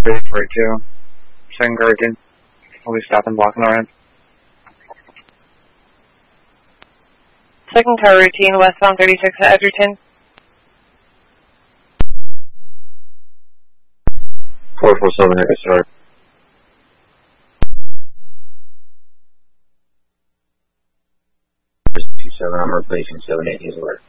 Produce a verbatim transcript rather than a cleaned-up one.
three forty-two. Second car routine. We'll be stopping, blocking the ramp. Second car routine, westbound thirty-six at Edgerton. four four seven, Echo Star. two seven, I'm replacing seven eight, his order.